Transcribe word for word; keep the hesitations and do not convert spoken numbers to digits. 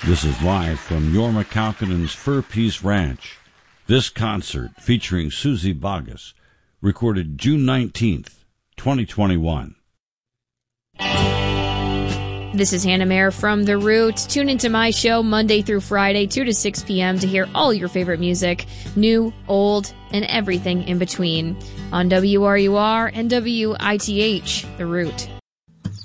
This is live from Yorma Kaukonen's Fur Peace Ranch. This concert, featuring Suzy Bogguss, recorded June nineteenth, twenty twenty-one. This is Hannah Mayer from The Root. Tune into my show Monday through Friday, two to six p.m. to hear all your favorite music, new, old, and everything in between, on W R U R and W I T H, The Root.